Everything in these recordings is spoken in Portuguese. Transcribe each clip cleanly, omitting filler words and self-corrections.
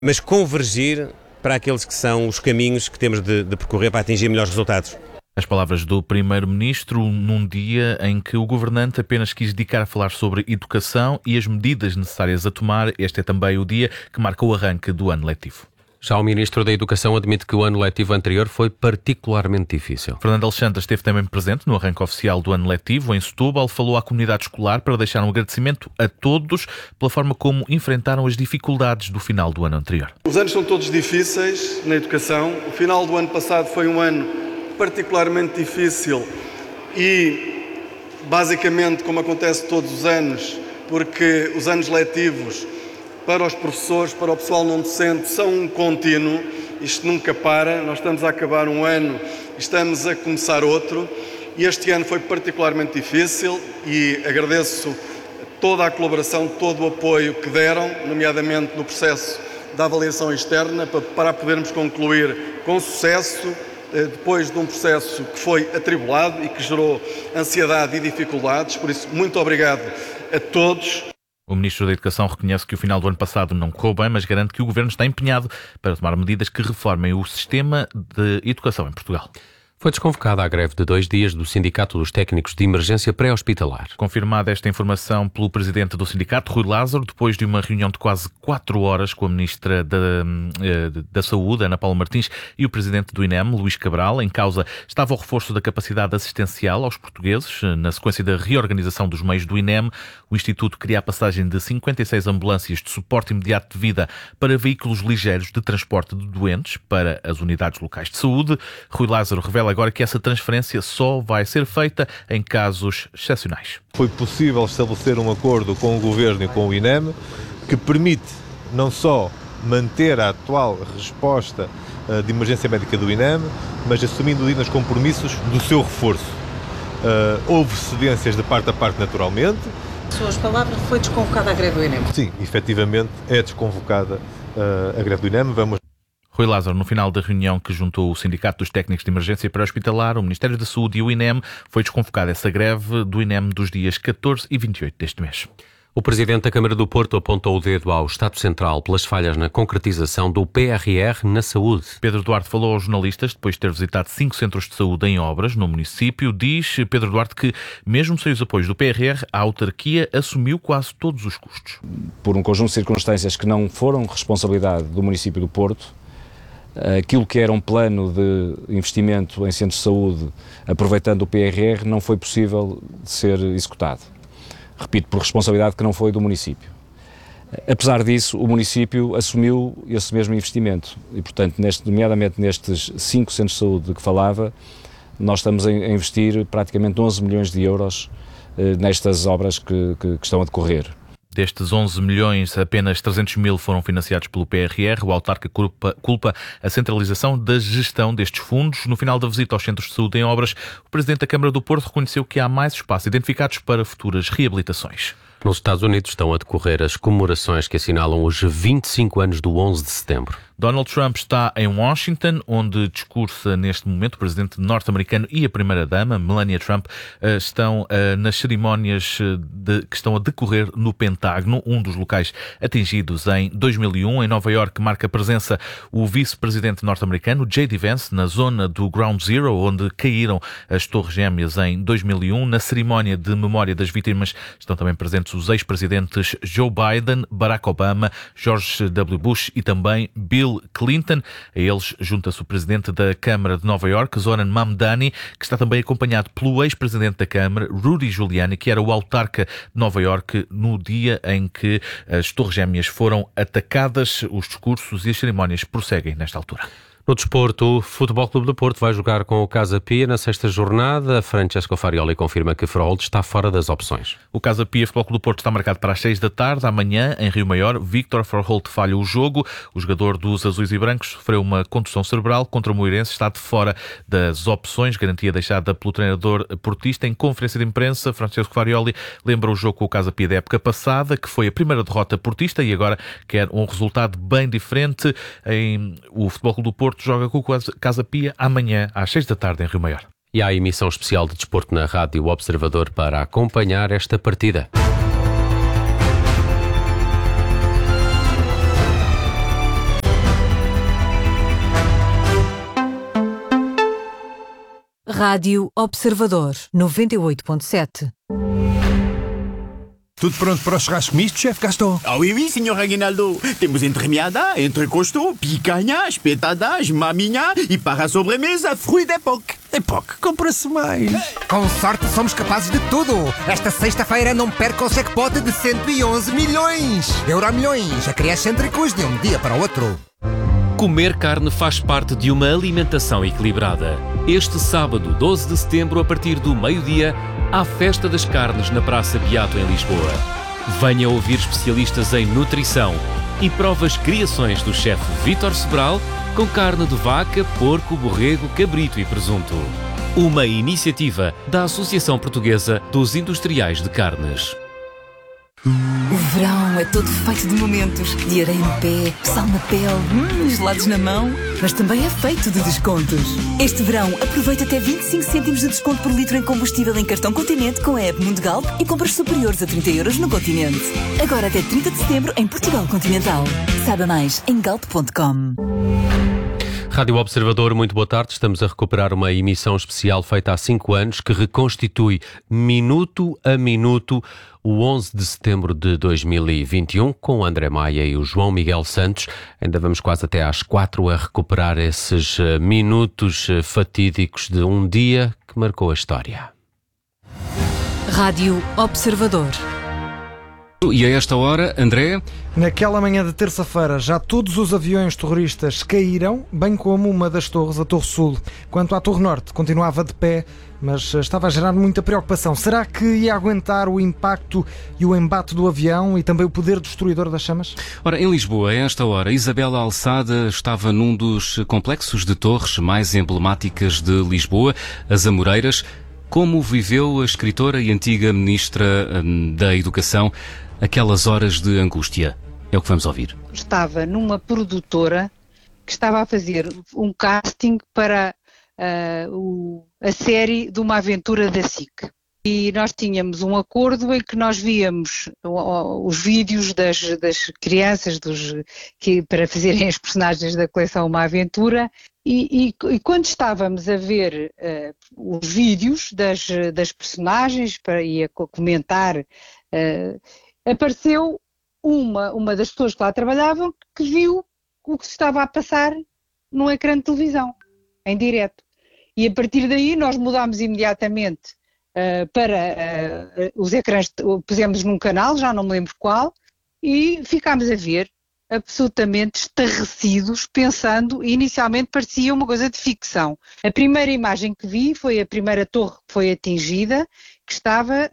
mas convergir para aqueles que são os caminhos que temos de percorrer para atingir melhores resultados. As palavras do Primeiro-Ministro num dia em que o governante apenas quis dedicar a falar sobre educação e as medidas necessárias a tomar. Este é também o dia que marca o arranque do ano letivo. Já o Ministro da Educação admite que o ano letivo anterior foi particularmente difícil. Fernando Alexandre esteve também presente no arranque oficial do ano letivo em Setúbal, falou à comunidade escolar para deixar um agradecimento a todos pela forma como enfrentaram as dificuldades do final do ano anterior. Os anos são todos difíceis na educação. O final do ano passado foi um ano particularmente difícil e, basicamente, como acontece todos os anos, porque os anos letivos para os professores, para o pessoal não docente, são um contínuo, isto nunca para, nós estamos a acabar um ano e estamos a começar outro, e este ano foi particularmente difícil e agradeço toda a colaboração, todo o apoio que deram, nomeadamente no processo da avaliação externa, para podermos concluir com sucesso, depois de um processo que foi atribulado e que gerou ansiedade e dificuldades, por isso muito obrigado a todos. O Ministro da Educação reconhece que o final do ano passado não correu bem, mas garante que o Governo está empenhado para tomar medidas que reformem o sistema de educação em Portugal. Foi desconvocada a greve de 2 dias do Sindicato dos Técnicos de Emergência Pré-Hospitalar. Confirmada esta informação pelo Presidente do Sindicato, Rui Lázaro, depois de uma reunião de quase 4 horas com a Ministra da Saúde, Ana Paula Martins, e o Presidente do INEM, Luís Cabral. Em causa estava o reforço da capacidade assistencial aos portugueses. Na sequência da reorganização dos meios do INEM, o Instituto queria a passagem de 56 ambulâncias de suporte imediato de vida para veículos ligeiros de transporte de doentes para as unidades locais de saúde. Rui Lázaro revela agora que essa transferência só vai ser feita em casos excepcionais. Foi possível estabelecer um acordo com o Governo e com o INEM que permite não só manter a atual resposta de emergência médica do INEM, mas assumindo dignos compromissos do seu reforço. Houve cedências de parte a parte naturalmente. Suas palavras, foi desconvocada a greve do INEM? Sim, efetivamente é desconvocada a greve do INEM. Rui Lázaro, no final da reunião que juntou o Sindicato dos Técnicos de Emergência Pré-Hospitalar, o Ministério da Saúde e o INEM, foi desconvocada essa greve do INEM dos dias 14 e 28 deste mês. O Presidente da Câmara do Porto apontou o dedo ao Estado Central pelas falhas na concretização do PRR na saúde. Pedro Duarte falou aos jornalistas depois de ter visitado 5 centros de saúde em obras no município. Diz Pedro Duarte que, mesmo sem os apoios do PRR, a autarquia assumiu quase todos os custos. Por um conjunto de circunstâncias que não foram responsabilidade do município do Porto, aquilo que era um plano de investimento em centros de saúde, aproveitando o PRR, não foi possível de ser executado. Repito, por responsabilidade que não foi do município. Apesar disso, o município assumiu esse mesmo investimento e, portanto, nomeadamente nestes 5 centros de saúde de que falava, nós estamos a investir praticamente 11 milhões de euros nestas obras que estão a decorrer. Destes 11 milhões, apenas 300 mil foram financiados pelo PRR. O autarca culpa a centralização da gestão destes fundos. No final da visita aos centros de saúde em obras, o Presidente da Câmara do Porto reconheceu que há mais espaço identificados para futuras reabilitações. Nos Estados Unidos estão a decorrer as comemorações que assinalam os 25 anos do 11 de setembro. Donald Trump está em Washington, onde discursa neste momento o presidente norte-americano e a primeira-dama, Melania Trump, estão nas cerimónias que estão a decorrer no Pentágono, um dos locais atingidos em 2001. Em Nova Iorque marca presença o vice-presidente norte-americano, J.D. Vance, na zona do Ground Zero, onde caíram as Torres Gêmeas em 2001. Na cerimónia de memória das vítimas estão também presentes os ex-presidentes Joe Biden, Barack Obama, George W. Bush e também Bill Clinton. A eles junta-se o presidente da Câmara de Nova Iorque, Zoran Mamdani, que está também acompanhado pelo ex-presidente da Câmara, Rudy Giuliani, que era o autarca de Nova Iorque no dia em que as Torres Gêmeas foram atacadas. Os discursos e as cerimónias prosseguem nesta altura. No desporto, o Futebol Clube do Porto vai jogar com o Casa Pia na 6ª jornada. Francesco Farioli confirma que Frolde está fora das opções. O Casa Pia Futebol Clube do Porto está marcado para as 6 da tarde. Amanhã, em Rio Maior, Victor Froholt falha o jogo. O jogador dos Azuis e Brancos sofreu uma contusão cerebral contra o Moreirense. Está de fora das opções. Garantia deixada pelo treinador portista. Em conferência de imprensa, Francesco Farioli lembra o jogo com o Casa Pia da época passada, que foi a primeira derrota portista e agora quer um resultado bem diferente. O Futebol Clube do Porto joga com o Casa Pia amanhã às 6 da tarde em Rio Maior. E há a emissão especial de desporto na Rádio Observador para acompanhar esta partida. Rádio Observador 98.7. Tudo pronto para o churrasco misto, chefe Gaston? Oui, senhor Aguinaldo. Temos entremeada, entrecosto, picanha, espetadas, maminha e para a sobremesa, fruit d'époque. Époque, compra-se mais. Com sorte somos capazes de tudo. Esta sexta-feira não perca o jackpot de 111 milhões. Euromilhões, a criar cêntricos de um dia para o outro. Comer carne faz parte de uma alimentação equilibrada. Este sábado, 12 de setembro, a partir do meio-dia, há Festa das Carnes na Praça Beato, em Lisboa. Venha ouvir especialistas em nutrição e prova as criações do chefe Vítor Sobral com carne de vaca, porco, borrego, cabrito e presunto. Uma iniciativa da Associação Portuguesa dos Industriais de Carnes. O verão é todo feito de momentos, de areia no pé, sal na pele, gelados na mão, mas também é feito de descontos. Este verão aproveita até 25 cêntimos de desconto por litro em combustível em cartão Continente com a app Mundo Galp e compras superiores a 30 € no Continente. Agora até 30 de setembro em Portugal Continental. Saiba mais em galp.com. Rádio Observador, muito boa tarde. Estamos a recuperar uma emissão especial feita há 5 anos que reconstitui minuto a minuto o 11 de setembro de 2021 com o André Maia e o João Miguel Santos. Ainda vamos quase até às 4 a recuperar esses minutos fatídicos de um dia que marcou a história. Rádio Observador. E a esta hora, André? Naquela manhã de terça-feira, já todos os aviões terroristas caíram, bem como uma das torres, a Torre Sul. Quanto à Torre Norte, continuava de pé, mas estava a gerar muita preocupação. Será que ia aguentar o impacto e o embate do avião e também o poder destruidor das chamas? Ora, em Lisboa, a esta hora, Isabela Alçada estava num dos complexos de torres mais emblemáticas de Lisboa, as Amoreiras. Como viveu a escritora e antiga Ministra da Educação aquelas horas de angústia? É o que vamos ouvir. Estava numa produtora que estava a fazer um casting para a série de uma aventura da SIC. E nós tínhamos um acordo em que nós víamos os vídeos das crianças para fazerem as personagens da coleção Uma Aventura e quando estávamos a ver os vídeos das personagens e a comentar, apareceu uma das pessoas que lá trabalhavam que viu o que se estava a passar num ecrã de televisão, em direto. E a partir daí nós mudámos imediatamente para os ecrãs, pusemos num canal, já não me lembro qual, e ficámos a ver absolutamente estarrecidos, pensando, inicialmente parecia uma coisa de ficção. A primeira imagem que vi foi a primeira torre que foi atingida, que estava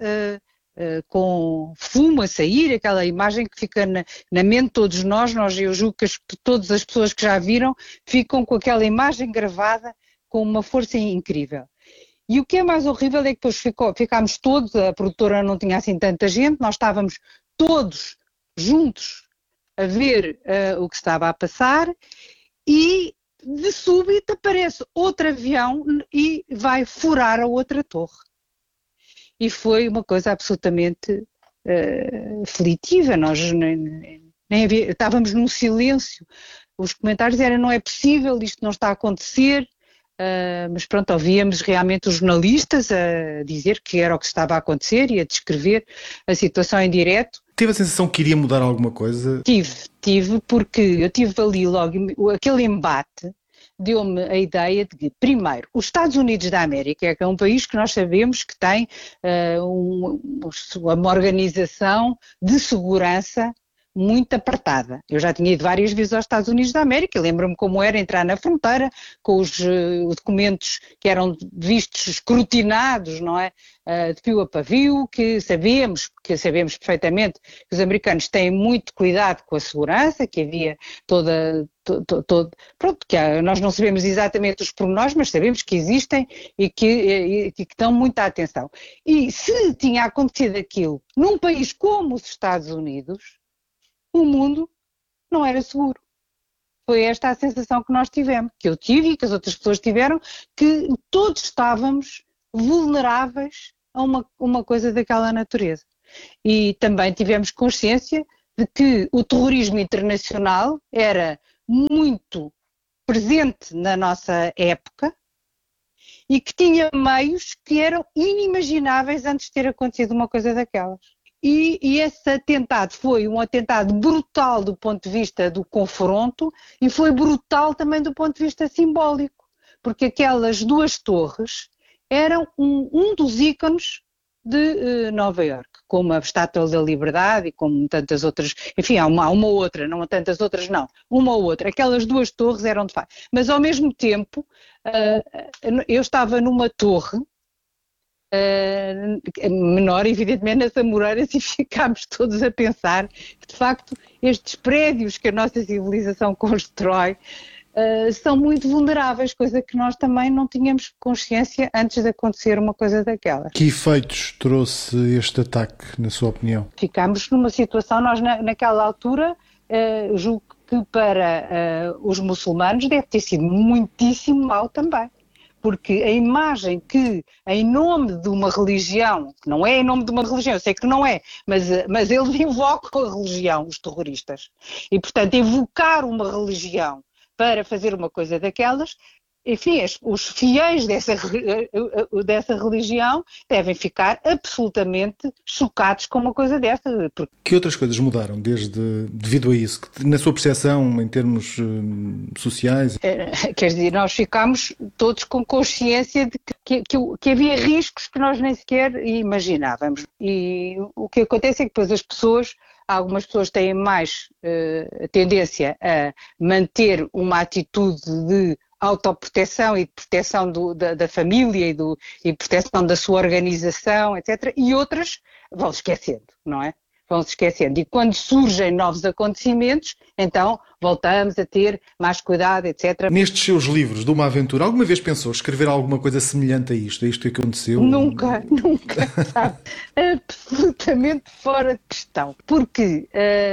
com fumo a sair, aquela imagem que fica na mente de todos nós, eu julgo que todas as pessoas que já viram ficam com aquela imagem gravada com uma força incrível. E o que é mais horrível é que depois ficámos todos, a produtora não tinha assim tanta gente, nós estávamos todos juntos a ver o que estava a passar e de súbito aparece outro avião e vai furar a outra torre. E foi uma coisa absolutamente aflitiva, nós nem havia, estávamos num silêncio, os comentários eram não é possível, isto não está a acontecer. Mas pronto, ouvíamos realmente os jornalistas a dizer que era o que estava a acontecer e a descrever a situação em direto. Teve a sensação que iria mudar alguma coisa? Tive, porque eu tive ali logo, aquele embate deu-me a ideia de que, primeiro, os Estados Unidos da América, que é um país que nós sabemos que tem uma organização de segurança muito apertada. Eu já tinha ido várias vezes aos Estados Unidos da América, lembro-me como era entrar na fronteira com os documentos que eram vistos escrutinados, não é? De pio a pavio, que sabemos perfeitamente que os americanos têm muito cuidado com a segurança, que havia pronto, que nós não sabemos exatamente os pormenores, mas sabemos que existem e que dão muita atenção. E se tinha acontecido aquilo num país como os Estados Unidos, o mundo não era seguro. Foi esta a sensação que nós tivemos, que eu tive e que as outras pessoas tiveram, que todos estávamos vulneráveis a uma coisa daquela natureza. E também tivemos consciência de que o terrorismo internacional era muito presente na nossa época e que tinha meios que eram inimagináveis antes de ter acontecido uma coisa daquelas. E esse atentado foi um atentado brutal do ponto de vista do confronto e foi brutal também do ponto de vista simbólico, porque aquelas duas torres eram um dos ícones de Nova Iorque, como a Estátua da Liberdade e como tantas outras, enfim, há uma outra, não há tantas outras não, uma ou outra, aquelas duas torres eram de facto, mas ao mesmo tempo eu estava numa torre menor, evidentemente, nas Amoreiras, e ficámos todos a pensar que, de facto, estes prédios que a nossa civilização constrói são muito vulneráveis, coisa que nós também não tínhamos consciência antes de acontecer uma coisa daquela. Que efeitos trouxe este ataque, na sua opinião? Ficámos numa situação, nós naquela altura, julgo que para os muçulmanos deve ter sido muitíssimo mal também. Porque a imagem que, em nome de uma religião, que não é em nome de uma religião, eu sei que não é, mas eles invocam a religião, os terroristas. E, portanto, evocar uma religião para fazer uma coisa daquelas, enfim, os fiéis dessa religião devem ficar absolutamente chocados com uma coisa dessa. Que outras coisas mudaram devido a isso? Na sua percepção, em termos sociais? Quer dizer, nós ficámos todos com consciência de que havia riscos que nós nem sequer imaginávamos. E o que acontece é que depois algumas pessoas têm mais tendência a manter uma atitude de autoproteção e de proteção da família e proteção da sua organização, etc. E outras vão se esquecendo, não é? Vão se esquecendo. E quando surgem novos acontecimentos, então voltamos a ter mais cuidado, etc. Nestes seus livros de uma aventura, alguma vez pensou escrever alguma coisa semelhante a isto que aconteceu? Nunca, sabe? Absolutamente fora de questão. Porque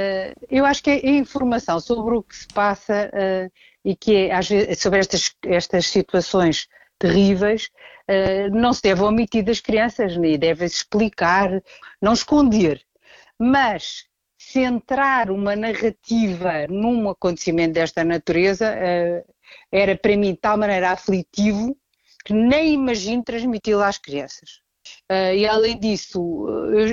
eu acho que a informação sobre o que se passa e que às vezes, sobre estas situações terríveis, não se deve omitir das crianças, nem deve-se explicar, não esconder. Mas centrar uma narrativa num acontecimento desta natureza era para mim de tal maneira aflitivo que nem imagino transmiti-lo às crianças. E além disso,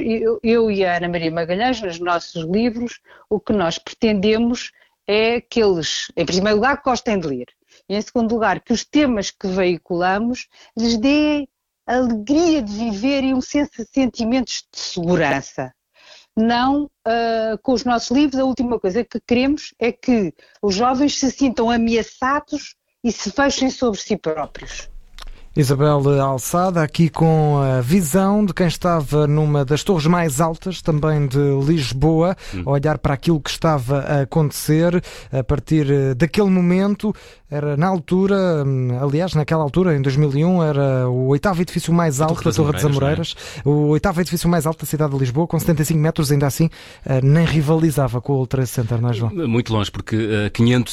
eu e a Ana Maria Magalhães, nos nossos livros, o que nós pretendemos é que eles, em primeiro lugar, gostem de ler. E em segundo lugar, que os temas que veiculamos lhes dê alegria de viver e um sentimentos de segurança. Não, com os nossos livros, a última coisa que queremos é que os jovens se sintam ameaçados e se fechem sobre si próprios. Isabel Alçada, aqui com a visão de quem estava numa das torres mais altas, também de Lisboa, a olhar para aquilo que estava a acontecer a partir daquele momento. Era na altura, aliás, naquela altura, em 2001, era o 8º edifício mais alto da Torre das Amoreiras, o 8º edifício mais alto da cidade de Lisboa, com 75 metros, ainda assim, nem rivalizava com o World Trade Center, não é, João? Muito longe, porque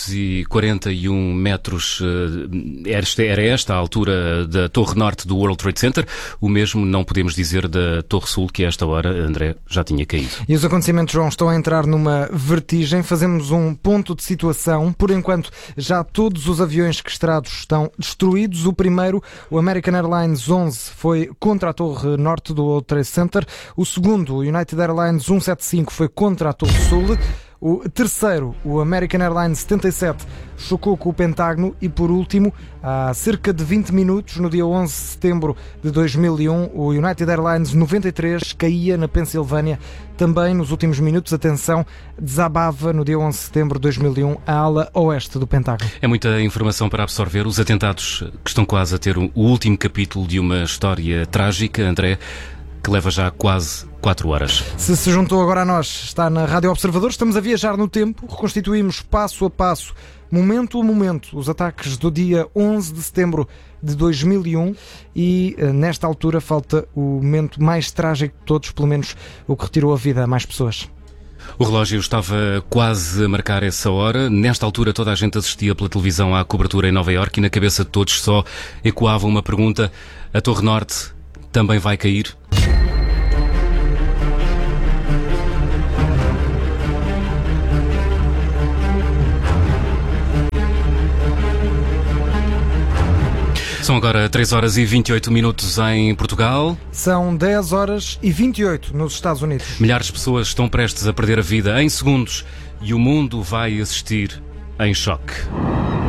541 metros era esta a altura da Torre Norte do World Trade Center. O mesmo não podemos dizer da Torre Sul, que a esta hora, André, já tinha caído. E os acontecimentos, João, estão a entrar numa vertigem. Fazemos um ponto de situação. Por enquanto, já todos os aviões registrados estão destruídos. O primeiro, o American Airlines 11, foi contra a Torre Norte do World Trade Center. O segundo, o United Airlines 175, foi contra a Torre Sul. O terceiro, o American Airlines 77, chocou com o Pentágono. E por último, há cerca de 20 minutos, no dia 11 de setembro de 2001, o United Airlines 93 caía na Pensilvânia. Também nos últimos minutos, atenção, desabava no dia 11 de setembro de 2001 a ala oeste do Pentágono. É muita informação para absorver. Os atentados que estão quase a ter o último capítulo de uma história trágica, André, que leva já quase 4 horas. Se juntou agora a nós, está na Rádio Observador, estamos a viajar no tempo, reconstituímos passo a passo, momento a momento, os ataques do dia 11 de setembro de 2001 e nesta altura falta o momento mais trágico de todos, pelo menos o que retirou a vida a mais pessoas. O relógio estava quase a marcar essa hora. Nesta altura toda a gente assistia pela televisão à cobertura em Nova Iorque e na cabeça de todos só ecoava uma pergunta: a Torre Norte também vai cair? São agora 3 horas e 28 minutos em Portugal. São 10 horas e 28 nos Estados Unidos. Milhares de pessoas estão prestes a perder a vida em segundos e o mundo vai assistir em choque.